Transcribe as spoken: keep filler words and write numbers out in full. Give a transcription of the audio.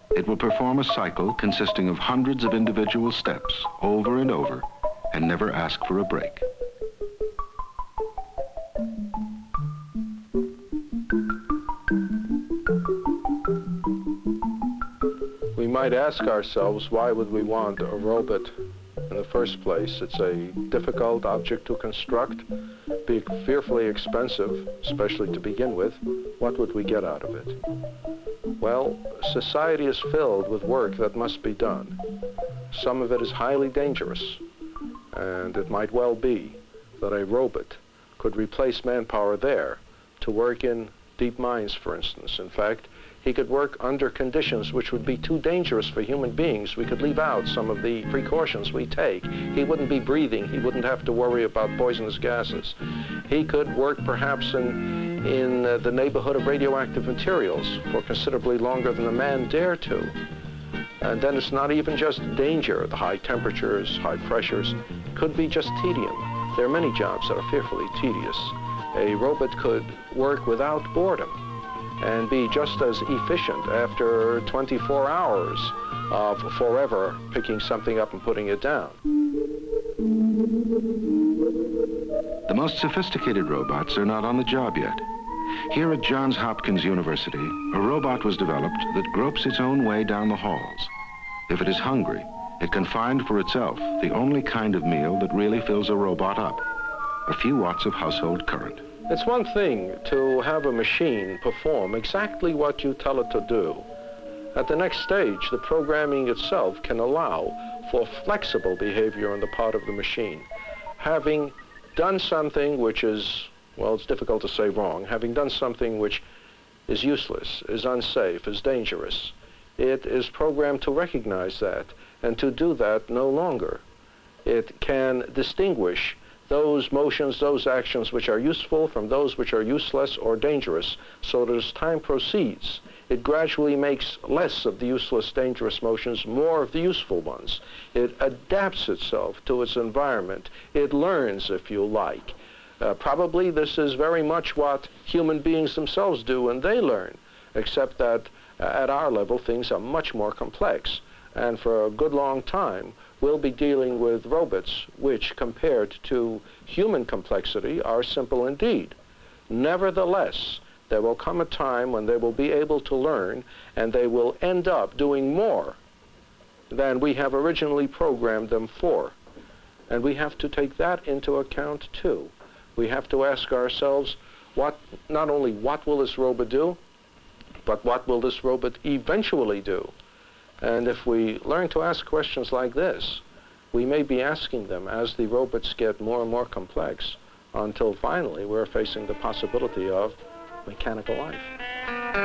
It will perform a cycle consisting of hundreds of individual steps over and over and never ask for a break. We might ask ourselves, why would we want a robot in the first place? It's a difficult object to construct, be fearfully expensive, especially to begin with. What would we get out of it? Well, society is filled with work that must be done. Some of it is highly dangerous, and it might well be that a robot could replace manpower there to work in deep mines, for instance. In fact, he could work under conditions which would be too dangerous for human beings. We could leave out some of the precautions we take. He wouldn't be breathing. He wouldn't have to worry about poisonous gases. He could work perhaps in, in uh, the neighborhood of radioactive materials for considerably longer than a man dare to. And then it's not even just danger, the high temperatures, high pressures. It could be just tedium. There are many jobs that are fearfully tedious. A robot could work without boredom and be just as efficient after twenty-four hours of forever picking something up and putting it down. The most sophisticated robots are not on the job yet. Here at Johns Hopkins University, a robot was developed that gropes its own way down the halls. If it is hungry, it can find for itself the only kind of meal that really fills a robot up: a few watts of household current. It's one thing to have a machine perform exactly what you tell it to do. At the next stage, the programming itself can allow for flexible behavior on the part of the machine. Having done something which is, well, it's difficult to say wrong, having done something which is useless, is unsafe, is dangerous, it is programmed to recognize that and to do that no longer. It can distinguish those motions, those actions which are useful from those which are useless or dangerous, so that as time proceeds, it gradually makes less of the useless, dangerous motions, more of the useful ones. It adapts itself to its environment. It learns, if you like. Uh, probably this is very much what human beings themselves do when they learn, except that uh, at our level, things are much more complex. And for a good long time, we'll be dealing with robots which, compared to human complexity, are simple indeed. Nevertheless, there will come a time when they will be able to learn, and they will end up doing more than we have originally programmed them for. And we have to take that into account too. We have to ask ourselves, what, not only what will this robot do, but what will this robot eventually do? And if we learn to ask questions like this, we may be asking them as the robots get more and more complex, until finally we're facing the possibility of mechanical life.